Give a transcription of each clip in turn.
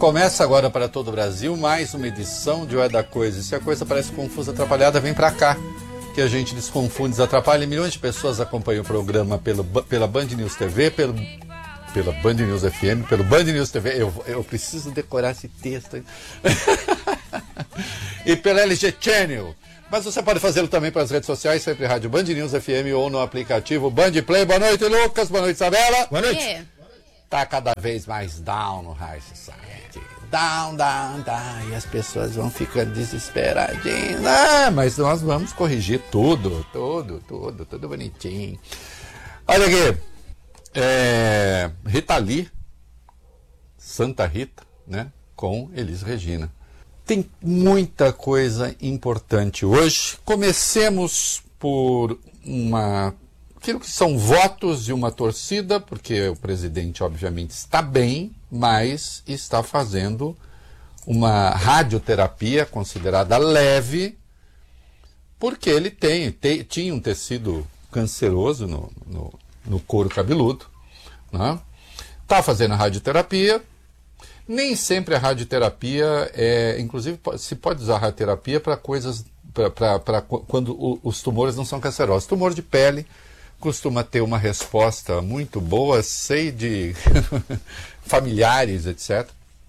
Começa agora para todo o Brasil mais uma edição de O É da Coisa. E se a coisa parece confusa, atrapalhada, vem para cá, que a gente desconfunde, desatrapalha. E milhões de pessoas acompanham o programa pela Band News TV, pela Band News FM, pelo Band News TV. Eu preciso decorar esse texto. E pela LG Channel. Mas você pode fazê-lo também pelas redes sociais, sempre Rádio Band News FM ou no aplicativo Band Play. Boa noite, Lucas. Boa noite, Isabela. Boa noite. Tá cada vez mais down no High Society. Down, down, down. E as pessoas vão ficando desesperadinhas. Mas nós vamos corrigir tudo bonitinho. Olha aqui. Rita Lee, Santa Rita, né? Com Elis Regina. Tem muita coisa importante hoje. Comecemos por aquilo que são votos de uma torcida, porque o presidente, obviamente, está bem, mas está fazendo uma radioterapia considerada leve, porque ele tinha um tecido canceroso no couro cabeludo, né? Está fazendo a radioterapia. Nem sempre a radioterapia inclusive se pode usar a radioterapia para coisas, para quando os tumores não são cancerosos. Tumor de pele costuma ter uma resposta muito boa, sei de familiares, etc.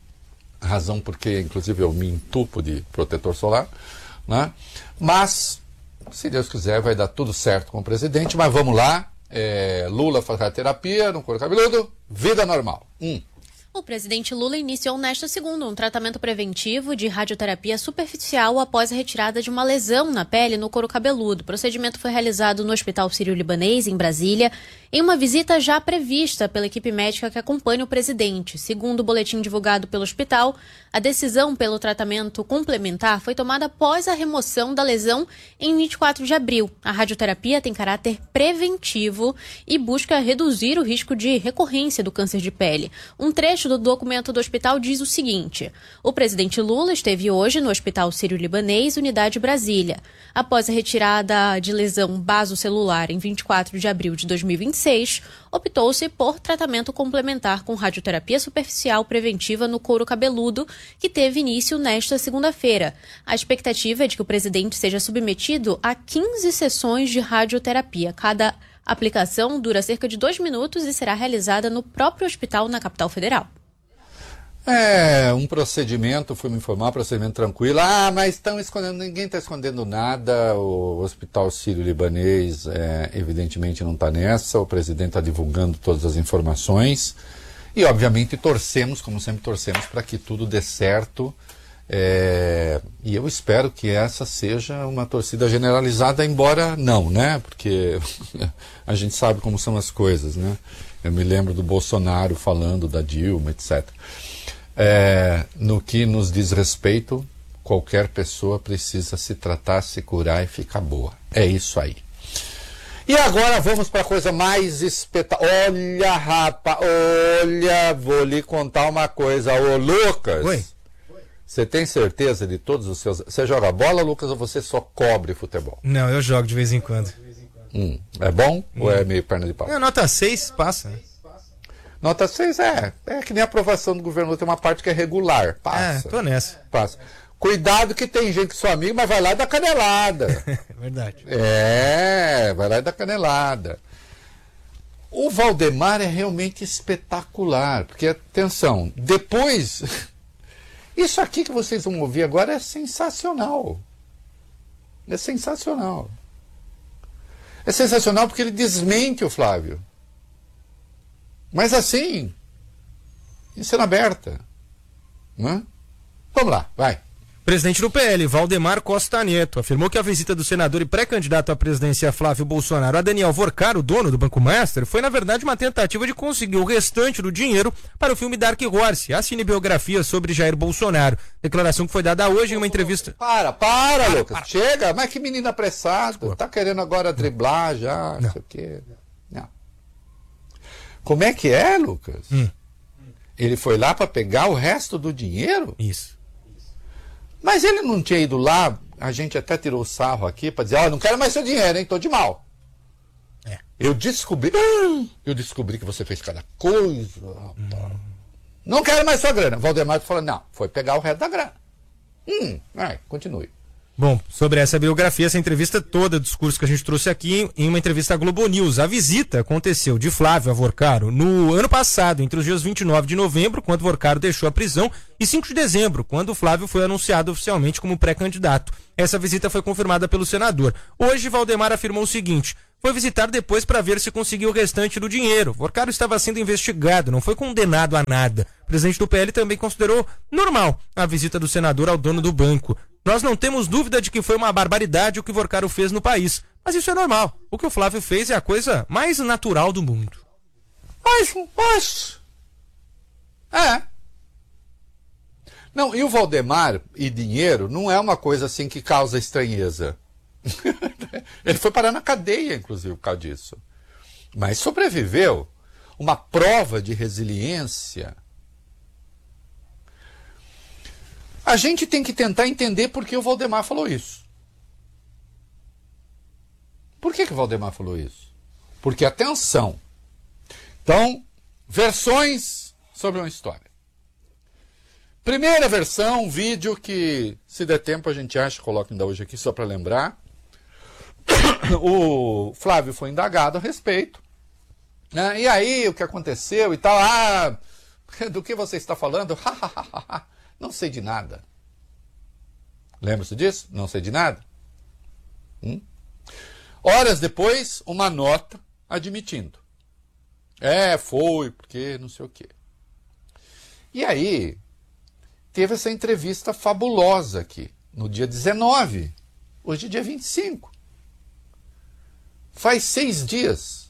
Razão porque, inclusive, eu me entupo de protetor solar, né? Mas, se Deus quiser, vai dar tudo certo com o presidente. Mas vamos lá, Lula faz radioterapia no couro cabeludo, vida normal. O presidente Lula iniciou nesta segunda um tratamento preventivo de radioterapia superficial após a retirada de uma lesão na pele no couro cabeludo. O procedimento foi realizado no Hospital Sírio-Libanês, em Brasília, em uma visita já prevista pela equipe médica que acompanha o presidente. Segundo o boletim divulgado pelo hospital, a decisão pelo tratamento complementar foi tomada após a remoção da lesão em 24 de abril. A radioterapia tem caráter preventivo e busca reduzir o risco de recorrência do câncer de pele. Um trecho do documento do hospital diz o seguinte: o presidente Lula esteve hoje no Hospital Sírio-Libanês, Unidade Brasília. Após a retirada de lesão basocelular em 24 de abril de 2026, optou-se por tratamento complementar com radioterapia superficial preventiva no couro cabeludo, que teve início nesta segunda-feira. A expectativa é de que o presidente seja submetido a 15 sessões de radioterapia. Cada aplicação dura cerca de 2 minutos e será realizada no próprio hospital na capital federal. Um procedimento, fui me informar, procedimento tranquilo. Mas estão escondendo, ninguém está escondendo nada. O Hospital Sírio-Libanês, evidentemente, não está nessa. O presidente está divulgando todas as informações. E, obviamente, torcemos, como sempre torcemos, para que tudo dê certo. E eu espero que essa seja uma torcida generalizada, embora não, né? Porque a gente sabe como são as coisas, né? Eu me lembro do Bolsonaro falando da Dilma, etc. No que nos diz respeito, qualquer pessoa precisa se tratar, se curar e ficar boa. É isso aí. E agora vamos para a coisa mais espetacular. Olha, rapaz, vou lhe contar uma coisa. Ô, Lucas. Oi. Você tem certeza de todos os seus... Você joga bola, Lucas, ou você só cobre futebol? Não, eu jogo de vez em quando. É bom ou é meio perna de pau? Nota 6 passa, né? Nota 6 é que nem a aprovação do governo, tem uma parte que é regular, passa. Tô nessa. Passa. Cuidado que tem gente que sou amigo, mas vai lá e dá canelada. Verdade. Vai lá e dá canelada. O Valdemar é realmente espetacular, porque, atenção, depois... Isso aqui que vocês vão ouvir agora é sensacional. É sensacional. É sensacional porque ele desmente o Flávio. Mas assim, em cena aberta. Né? Vamos lá, vai. Presidente do PL, Valdemar Costa Neto, afirmou que a visita do senador e pré-candidato à presidência Flávio Bolsonaro a Daniel Vorcar, o dono do Banco Master, foi na verdade uma tentativa de conseguir o restante do dinheiro para o filme Dark Horse, a cinebiografia sobre Jair Bolsonaro. Declaração que foi dada hoje em uma entrevista... Para, Lucas. Chega, mas que menino apressado. Tá querendo agora driblar já, não sei o quê. Não. Como é que é, Lucas? Ele foi lá para pegar o resto do dinheiro? Isso. Mas ele não tinha ido lá, a gente até tirou o sarro aqui para dizer, não quero mais seu dinheiro, hein? Tô de mal. Eu descobri que você fez cada coisa, rapaz. Não quero mais sua grana. Valdemar falou, não, foi pegar o resto da grana. Continue. Bom, sobre essa biografia, essa entrevista toda, o discurso que a gente trouxe aqui em uma entrevista à Globo News. A visita aconteceu de Flávio Avorcaro no ano passado, entre os dias 29 de novembro, quando Avorcaro deixou a prisão, e 5 de dezembro, quando Flávio foi anunciado oficialmente como pré-candidato. Essa visita foi confirmada pelo senador. Hoje, Valdemar afirmou o seguinte: foi visitar depois para ver se conseguiu o restante do dinheiro. Avorcaro estava sendo investigado, não foi condenado a nada. O presidente do PL também considerou normal a visita do senador ao dono do banco. Nós não temos dúvida de que foi uma barbaridade o que Avorcaro fez no país. Mas isso é normal. O que o Flávio fez é a coisa mais natural do mundo. Não, e o Valdemar e dinheiro não é uma coisa assim que causa estranheza. Ele foi parar na cadeia, inclusive, por causa disso. Mas sobreviveu. Uma prova de resiliência. A gente tem que tentar entender por que o Valdemar falou isso. Por que o Valdemar falou isso? Porque, atenção. Então, versões sobre uma história. Primeira versão, um vídeo que, se der tempo, a gente acha, coloca ainda hoje aqui só para lembrar. O Flávio foi indagado a respeito. Né? E aí, o que aconteceu e tal? Do que você está falando? Não sei de nada. Lembra-se disso? Não sei de nada. Horas depois, uma nota admitindo. Foi, porque não sei o quê. E aí, teve essa entrevista fabulosa aqui, no dia 19. Hoje é dia 25. Faz 6 dias.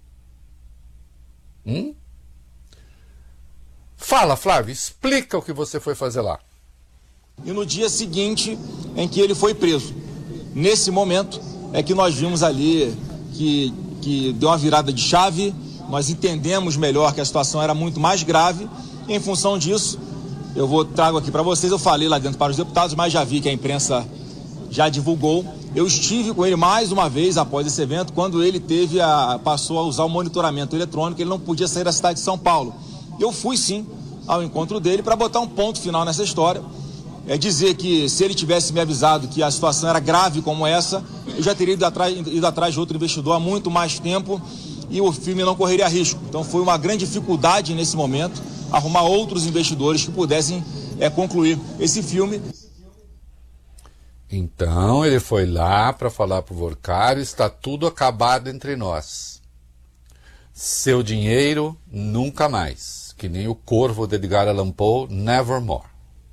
Fala, Flávio, explica o que você foi fazer lá. E no dia seguinte em que ele foi preso. Nesse momento é que nós vimos ali que deu uma virada de chave, nós entendemos melhor que a situação era muito mais grave, e em função disso, trago aqui para vocês, eu falei lá dentro para os deputados, mas já vi que a imprensa já divulgou. Eu estive com ele mais uma vez após esse evento, quando ele passou a usar o monitoramento eletrônico, ele não podia sair da cidade de São Paulo. Eu fui sim ao encontro dele para botar um ponto final nessa história. Dizer que se ele tivesse me avisado que a situação era grave como essa, eu já teria ido atrás de outro investidor há muito mais tempo e o filme não correria risco. Então foi uma grande dificuldade nesse momento arrumar outros investidores que pudessem concluir esse filme. Então ele foi lá para falar para o Avorcaro: está tudo acabado entre nós. Seu dinheiro nunca mais. Que nem o corvo de Edgar Allan Poe, nevermore.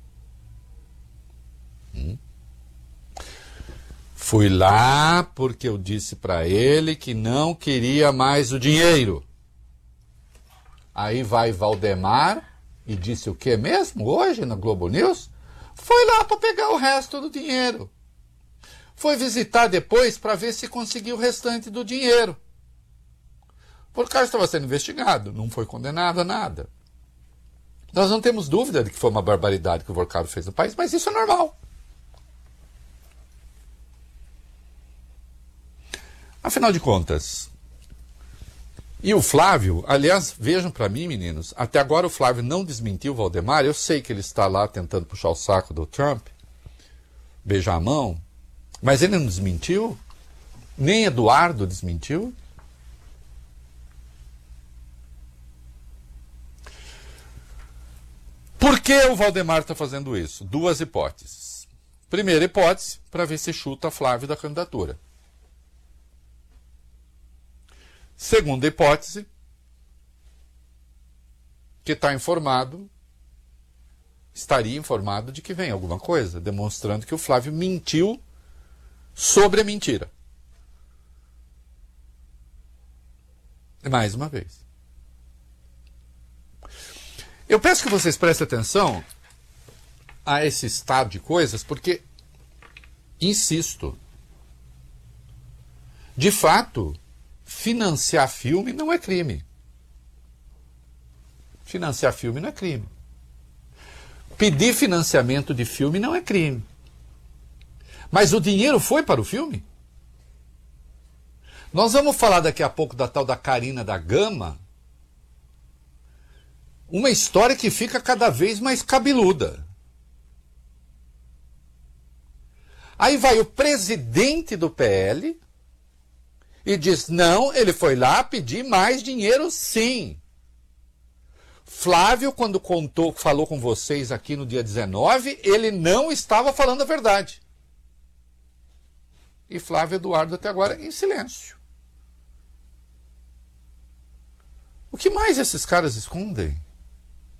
Fui lá porque eu disse para ele que não queria mais o dinheiro. Aí vai Valdemar e disse o que mesmo hoje na Globo News? Foi lá para pegar o resto do dinheiro. Foi visitar depois para ver se conseguiu o restante do dinheiro. O Avorcaro estava sendo investigado, não foi condenado a nada. Nós não temos dúvida de que foi uma barbaridade que o Avorcaro fez no país, mas isso é normal. Afinal de contas, e o Flávio, aliás, vejam para mim, meninos, até agora o Flávio não desmentiu o Valdemar. Eu sei que ele está lá tentando puxar o saco do Trump, beijar a mão, mas ele não desmentiu, nem Eduardo desmentiu. Por que o Valdemar está fazendo isso? 2 hipóteses. Primeira hipótese, para ver se chuta Flávio da candidatura. Segunda hipótese, que estaria informado de que vem alguma coisa, demonstrando que o Flávio mentiu sobre a mentira. Mais uma vez. Eu peço que vocês prestem atenção a esse estado de coisas, porque, insisto, de fato, financiar filme não é crime. Financiar filme não é crime. Pedir financiamento de filme não é crime. Mas o dinheiro foi para o filme? Nós vamos falar daqui a pouco da tal da Carina da Gama, Uma história que fica cada vez mais cabeluda. Aí vai o presidente do PL e diz, não, ele foi lá pedir mais dinheiro sim. Flávio, quando falou com vocês aqui no dia 19, ele não estava falando a verdade. E Flávio Eduardo até agora em silêncio. O que mais esses caras escondem?